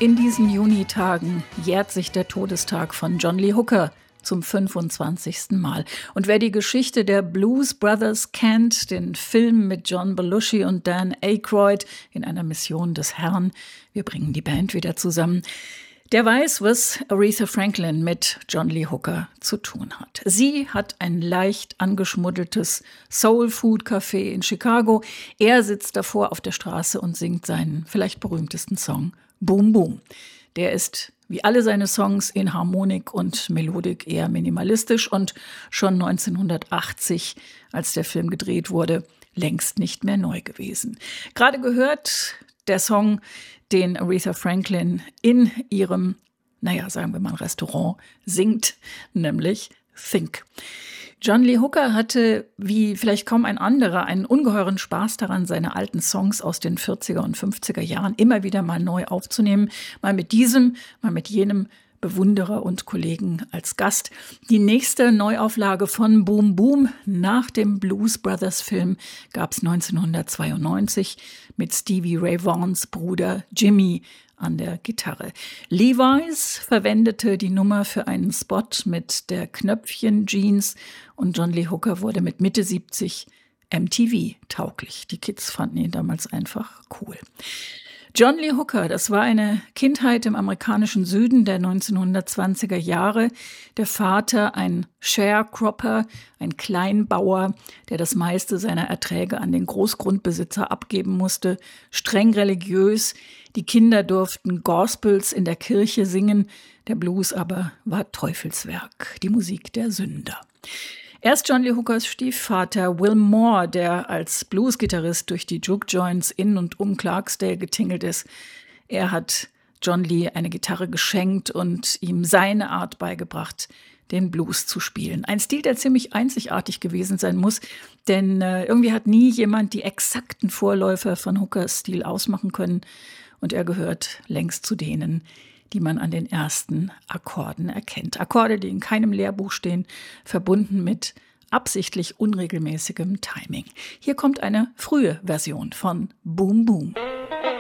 In diesen Junitagen jährt sich der Todestag von John Lee Hooker zum 25. Mal. Und wer die Geschichte der Blues Brothers kennt, den Film mit John Belushi und Dan Aykroyd in einer Mission des Herrn, wir bringen die Band wieder zusammen, der weiß, was Aretha Franklin mit John Lee Hooker zu tun hat. Sie hat ein leicht angeschmuddeltes Soul-Food-Café in Chicago. Er sitzt davor auf der Straße und singt seinen vielleicht berühmtesten Song Boom Boom. Der ist, wie alle seine Songs, in Harmonik und Melodik eher minimalistisch und schon 1980, als der Film gedreht wurde, längst nicht mehr neu gewesen. Gerade gehört der Song, den Aretha Franklin in ihrem, sagen wir mal, Restaurant singt, nämlich Think. John Lee Hooker hatte, wie vielleicht kaum ein anderer, einen ungeheuren Spaß daran, seine alten Songs aus den 40er und 50er Jahren immer wieder mal neu aufzunehmen. Mal mit diesem, mal mit jenem Bewunderer und Kollegen als Gast. Die nächste Neuauflage von Boom Boom nach dem Blues Brothers Film gab es 1992 mit Stevie Ray Vaughans Bruder Jimmy an der Gitarre. Levi's verwendete die Nummer für einen Spot mit der Knöpfchen-Jeans und John Lee Hooker wurde mit Mitte 70 MTV-tauglich. Die Kids fanden ihn damals einfach cool. John Lee Hooker, das war eine Kindheit im amerikanischen Süden der 1920er Jahre. Der Vater, ein Sharecropper, ein Kleinbauer, der das meiste seiner Erträge an den Großgrundbesitzer abgeben musste, streng religiös. Die Kinder durften Gospels in der Kirche singen, der Blues aber war Teufelswerk, die Musik der Sünder. Erst John Lee Hookers Stiefvater Will Moore, der als Bluesgitarrist durch die Juke Joints in und um Clarksdale getingelt ist. Er hat John Lee eine Gitarre geschenkt und ihm seine Art beigebracht, den Blues zu spielen. Ein Stil, der ziemlich einzigartig gewesen sein muss, denn irgendwie hat nie jemand die exakten Vorläufer von Hookers Stil ausmachen können. Und er gehört längst zu denen, die man an den ersten Akkorden erkennt. Akkorde, die in keinem Lehrbuch stehen, verbunden mit absichtlich unregelmäßigem Timing. Hier kommt eine frühe Version von Boom Boom.